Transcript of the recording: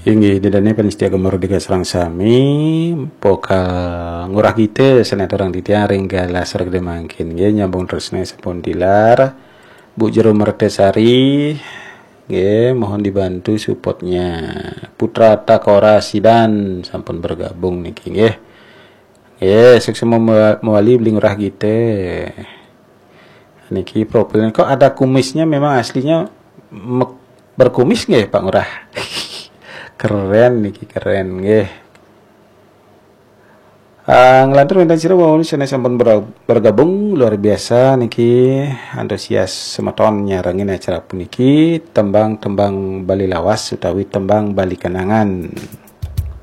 Tinggi didane panitia Gemardika Serang Sami poka ngurah kita senet orang ditiaring gala sergede mangkin nggih nyambung terusne sampun dilar Bu Jero Mertesari nggih mohon dibantu supportnya. Putra Takora Sidan sampun bergabung niki nggih. Nggih sukses mewali beli ngurah kita. Niki profilnya kok ada kumisnya, memang aslinya berkumis nggih Pak Ngurah. Keren niki, keren nggih. Ngelantur minta cira bahwa sana sampun bergabung luar biasa niki, antusias semeton nyarengin acara puniki tembang-tembang Bali lawas utawi tembang Bali kenangan.